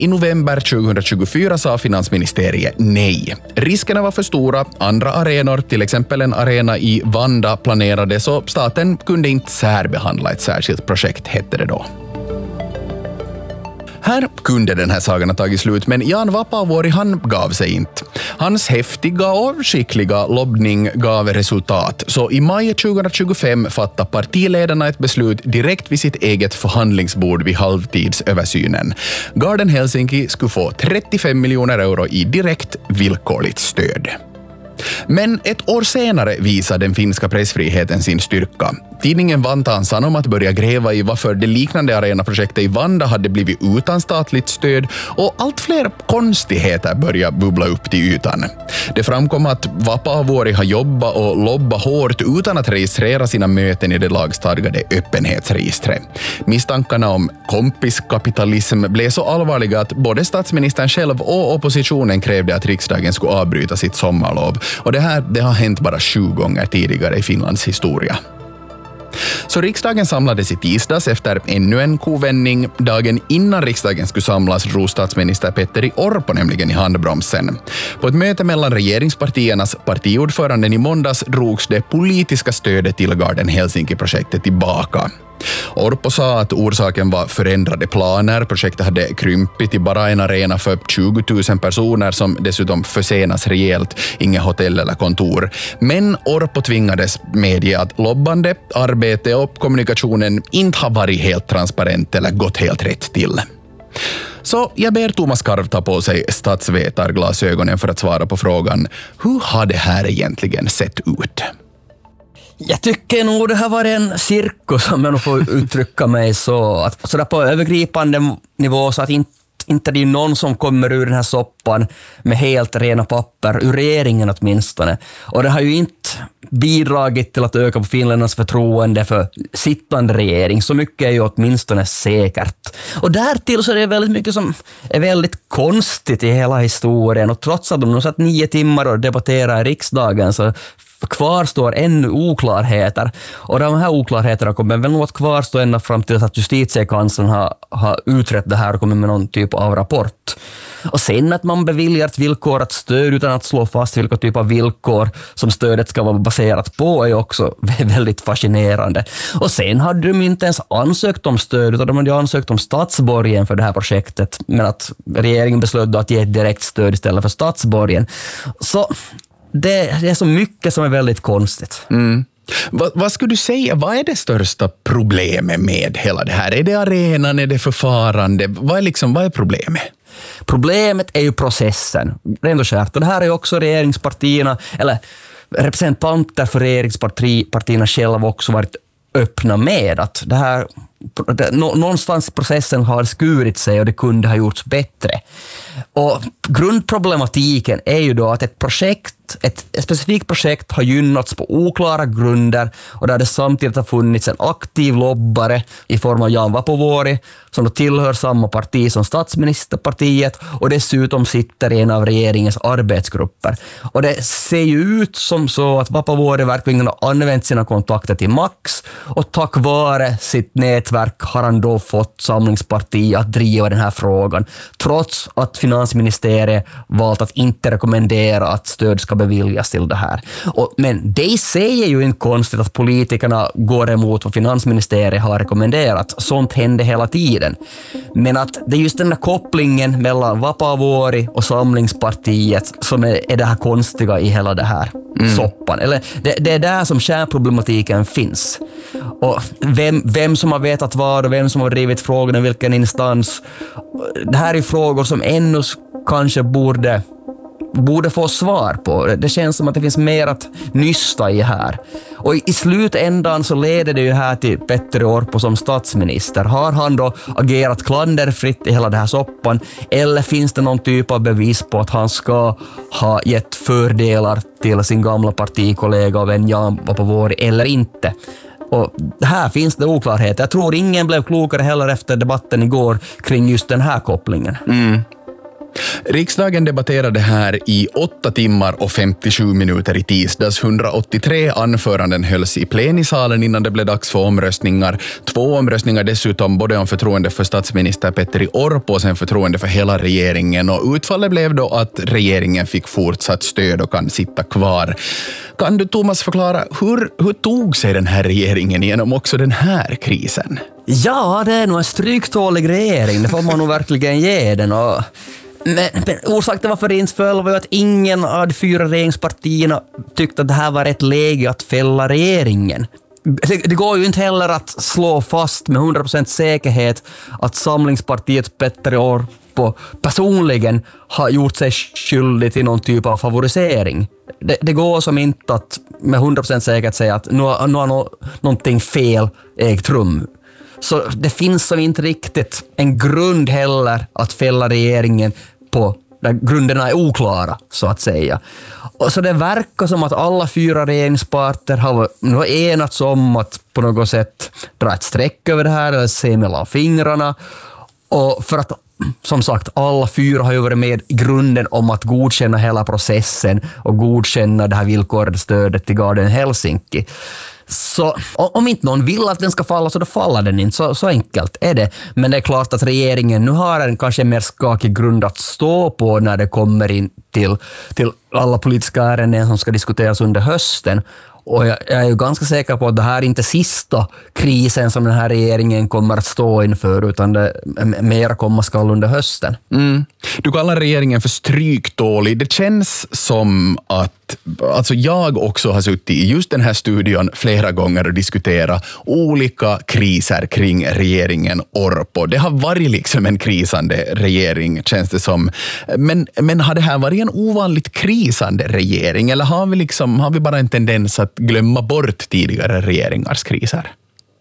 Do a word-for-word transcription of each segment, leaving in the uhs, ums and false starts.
I november tjugohundratjugofyra sa finansministeriet nej. Riskerna var för stora, andra arenor, till exempel en arena i Vanda, planerades och staten kunde inte särbehandla ett särskilt projekt, hette det då. Här kunde den här sagan ha tagit slut, men Jan Vapaavuori han gav sig inte. Hans häftiga och skickliga lobbning gav resultat, så i maj tjugohundratjugofem fattade partiledarna ett beslut direkt vid sitt eget förhandlingsbord vid halvtidsöversynen. Garden Helsinki skulle få trettiofem miljoner euro i direkt villkorligt stöd. Men ett år senare visade den finska pressfriheten sin styrka. Tidningen Vantaan Sanomat att börja gräva i varför det liknande arenaprojektet i Vanda hade blivit utan statligt stöd och allt fler konstigheter började bubbla upp till ytan. Det framkom att Vapaavuori har jobbat och lobbat hårt utan att registrera sina möten i det lagstadgade öppenhetsregistret. Misstankarna om kompiskapitalism blev så allvarliga att både statsministern själv och oppositionen krävde att riksdagen skulle avbryta sitt sommarlov. Och det här det har hänt bara sju gånger tidigare i Finlands historia. Så riksdagen samlades i tisdags efter ännu en kovändning. Dagen innan riksdagen skulle samlas drog statsminister Petteri Orpo nämligen i handbromsen. På ett möte mellan regeringspartiernas partiordföranden i måndags drogs det politiska stödet till Garden Helsinki-projektet tillbaka. Orpo sa att orsaken var förändrade planer. Projektet hade krympit till bara en arena för tjugo tusen personer som dessutom försenas rejält, inga hotell eller kontor. Men Orpo tvingades medge att lobbande, arbete och kommunikationen inte har varit helt transparent eller gått helt rätt till. Så jag ber Thomas Karv ta på sig statsvetarglasögonen för att svara på frågan: hur har det här egentligen sett ut? Jag tycker nog det har varit en cirkus, om jag nog får uttrycka mig så. Att, så där på övergripande nivå, så att inte, inte det är någon som kommer ur den här soppan med helt rena papper, ur regeringen åtminstone. Och det har ju inte bidragit till att öka på finländarnas förtroende för sittande regering. Så mycket är ju åtminstone säkert. Och därtill så är det väldigt mycket som är väldigt konstigt i hela historien. Och trots att de har satt nio timmar och debatterar i riksdagen så kvarstår ännu oklarheter. Och de här oklarheterna kommer väl nog att kvarstå ända fram till att justitiekanslern har, har utrett det här och kommit med någon typ av rapport. Och sen att man beviljar ett villkorat stöd utan att slå fast vilka typ av villkor som stödet ska vara baserat på är också väldigt fascinerande. Och sen hade de inte ens ansökt om stöd, utan de hade ansökt om statsborgen för det här projektet, men att regeringen beslöt att ge ett direkt stöd istället för statsborgen. Så Det, det är så mycket som är väldigt konstigt. Mm. Va, vad skulle du säga, vad är det största problemet med hela det här? Är det arenan, är det förfarande? Vad är, liksom, vad är problemet? Problemet är ju processen, rent och skärt. Och det här är ju också regeringspartierna, eller representanter för regeringspartierna själva också varit öppna med att det här, det, någonstans processen har skurit sig och det kunde ha gjorts bättre. Och grundproblematiken är ju då att ett projekt, ett, ett specifikt projekt har gynnats på oklara grunder och där det samtidigt har funnits en aktiv lobbare i form av Jan Vapaavuori som då tillhör samma parti som statsministerpartiet och dessutom sitter i en av regeringens arbetsgrupper. Och det ser ju ut som så att Vapaavuori verkligen har använt sina kontakter till max och tack vare sitt nätverk har han då fått Samlingspartiet att driva den här frågan trots att finansministeriet valt att inte rekommendera att stöd ska beviljas till det här. Och, men det säger ju inte konstigt att politikerna går emot vad finansministeriet har rekommenderat. Sånt händer hela tiden. Men att det är just den där kopplingen mellan Vapaavuori och Samlingspartiet som är, är det här konstiga i hela det här mm. soppan. Eller det, det är där som kärnproblematiken finns. Och vem, vem som har vetat vad och vem som har drivit frågan i vilken instans. Det här är frågor som ännu kanske borde borde få svar på. Det känns som att det finns mer att nysta i här. Och i slutändan så leder det ju här till Petteri Orpo som statsminister. Har han då agerat klanderfritt i hela den här soppan eller finns det någon typ av bevis på att han ska ha gett fördelar till sin gamla partikollega och vän Jan Vapaavuori eller inte? Och här finns det oklarheter. Jag tror ingen blev klokare heller efter debatten igår kring just den här kopplingen. Mm. Riksdagen debatterade här i åtta timmar och femtiosju minuter i tisdags. hundraåttiotre anföranden hölls i plenisalen innan det blev dags för omröstningar. Två omröstningar dessutom, både om förtroende för statsminister Petteri Orpo och sen förtroende för hela regeringen. Och utfallet blev då att regeringen fick fortsatt stöd och kan sitta kvar. Kan du, Thomas, förklara hur, hur tog sig den här regeringen genom också den här krisen? Ja, det är nog en stryktålig regering. Det får man nog verkligen ge den. Och Men, men orsaken varför det inte föll var ju att ingen av de fyra regeringspartierna tyckte att det här var ett läge att fälla regeringen. Det, det går ju inte heller att slå fast med hundra procent säkerhet att Samlingspartiet Petteri Orpo personligen har gjort sig skyldig till någon typ av favorisering. Det, det går som inte att med hundra procent säkerhet säga att nu, nu har no, någonting fel ägt rum. Så det finns som inte riktigt en grund heller att fälla regeringen på där grunderna är oklara, så att säga. Och så det verkar som att alla fyra regeringsparter har nu enats om att på något sätt dra ett streck över det här eller se mellan fingrarna. Och för att, som sagt, alla fyra har ju varit med i grunden om att godkänna hela processen och godkänna det här villkorade stödet till Garden Helsinki. Så om inte någon vill att den ska falla så då faller den inte, så, så enkelt är det. Men det är klart att regeringen nu har en kanske mer skakig grund att stå på när det kommer in till, till alla politiska ärenden som ska diskuteras under hösten. Och jag, jag är ju ganska säker på att det här är inte sista krisen som den här regeringen kommer att stå inför, utan det mer kommer skall under hösten. Mm. Du kallar regeringen för stryktålig. Det känns som att alltså jag också har suttit i just den här studion flera gånger och diskuterat olika kriser kring regeringen Orpo. Det har varit liksom en krisande regering, känns det som. Men, men har det här varit en ovanligt krisande regering, eller har vi, liksom, har vi bara en tendens att glömma bort tidigare regeringars kriser?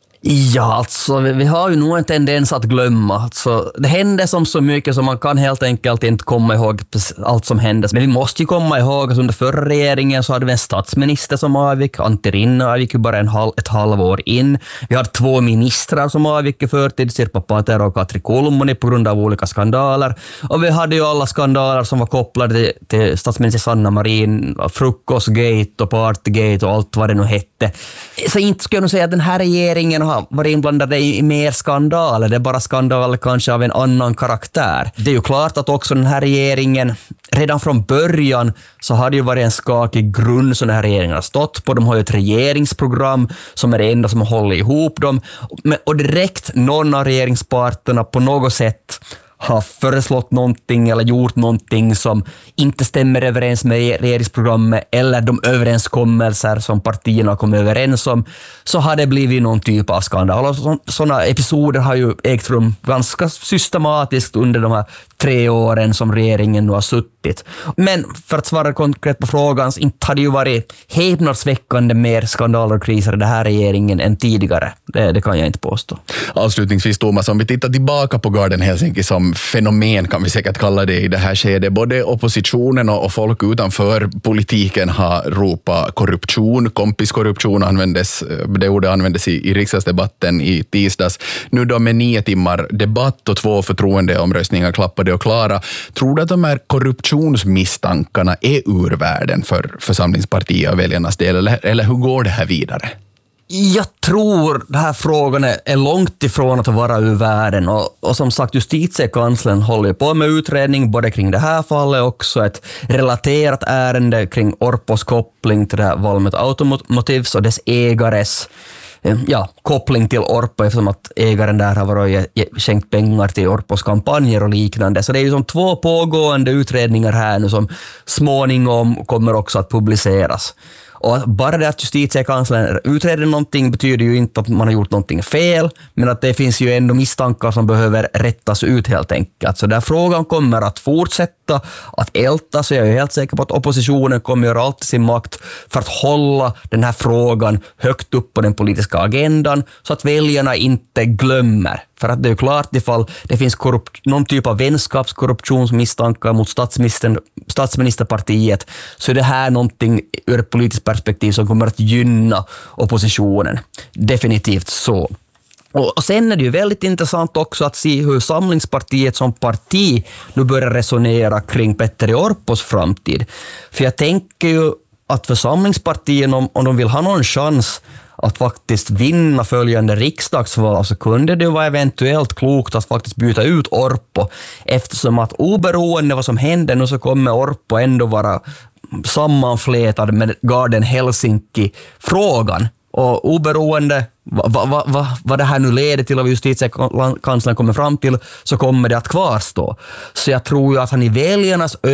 Ja, alltså vi har ju nog en tendens att glömma. Alltså, det hände som så mycket som man kan helt enkelt inte komma ihåg allt som hände. Men vi måste ju komma ihåg att under förra regeringen så hade vi en statsminister som avgick. Antti Rinne avgick ju bara en halv, ett halvår in. Vi hade två ministrar som avgick i förtid, Sirpa Paatero och Katri Kulmuni på grund av olika skandaler. Och vi hade ju alla skandaler som var kopplade till, till statsminister Sanna Marin, Frukostgate och Partygate och allt vad det nu hette. Så inte skulle jag nog säga att den här regeringen har varit inblandade i mer skandaler. Det är bara skandaler kanske av en annan karaktär. Det är ju klart att också den här regeringen, redan från början så har det ju varit en skakig grund som den här regeringen har stått på. De har ju ett regeringsprogram som är det enda som håller ihop dem. Och direkt någon av regeringsparterna på något sätt har föreslått någonting eller gjort någonting som inte stämmer överens med regeringsprogrammet eller de överenskommelser som partierna kom överens om, så har det blivit någon typ av skandal. Sådana episoder har ju ägt rum ganska systematiskt under de här tre åren som regeringen nu har suttit. Men för att svara konkret på frågan, så inte har det ju varit häpnadsväckande mer skandaler och kriser i den här regeringen än tidigare. Det, det kan jag inte påstå. Avslutningsvis, Thomas, om vi tittar tillbaka på Garden Helsinki som fenomen, kan vi säkert kalla det i det här skedet. Både oppositionen och folk utanför politiken har ropat korruption. Kompiskorruption användes, det ordet användes i, i riksdagsdebatten i tisdags. Nu då med nio timmar debatt och två förtroendeomröstningar klappade och klara. Tror du att de här korruptionsmisstankarna är ur världen för församlingspartiet och väljarnas del, eller, eller hur går det här vidare? Jag tror den här frågan är långt ifrån att vara ur världen, och, och som sagt, justitiekanslern håller på med utredning både kring det här fallet och också ett relaterat ärende kring Orpos koppling till det här Valmet Automotives och dess ägares ja, koppling till Orpo, eftersom att ägaren där har varit skänkt pengar till Orpos kampanjer och liknande. Så det är ju som två pågående utredningar här nu som småningom kommer också att publiceras. Och bara det att justitiekanslern utreder någonting betyder ju inte att man har gjort någonting fel, men att det finns ju ändå misstankar som behöver rättas ut helt enkelt. Så där frågan kommer att fortsätta att älta, så jag är helt säker på att oppositionen kommer göra allt i sin makt för att hålla den här frågan högt upp på den politiska agendan så att väljarna inte glömmer. För att det är ju klart, ifall det finns korrupt, någon typ av vänskapskorruptionsmisstankar mot statsministern, statsministerpartiet, så är det här någonting ur ett politiskt perspektiv som kommer att gynna oppositionen. Definitivt så. Och, och sen är det ju väldigt intressant också att se hur Samlingspartiet som parti nu börjar resonera kring Petteri Orpos framtid. För jag tänker ju att för Samlingspartiet, om, om de vill ha någon chans att faktiskt vinna följande riksdagsval, så kunde det vara eventuellt klokt att faktiskt byta ut Orpo, eftersom att oberoende vad som händer nu så kommer Orpo ändå vara sammanflätad med Garden Helsinki-frågan. Och oberoende vad va, va, va det här nu leder till och justitiekanslern kommer fram till, så kommer det att kvarstå. Så jag tror ju att han i väljarnas